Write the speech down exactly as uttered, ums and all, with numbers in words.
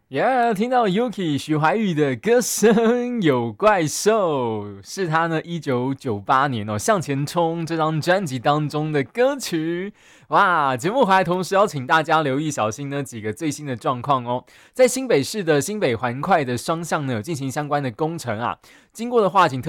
耶、yeah, 听到 Yuki 徐怀钰的歌声有怪兽，是他呢一九九八年哦《向前冲》这张专辑当中的歌曲。哇，节目回来同时要请大家留意小心呢几个最新的状况哦。在新北市的新北环快的双向呢有进行相关的工程啊，经过的话请特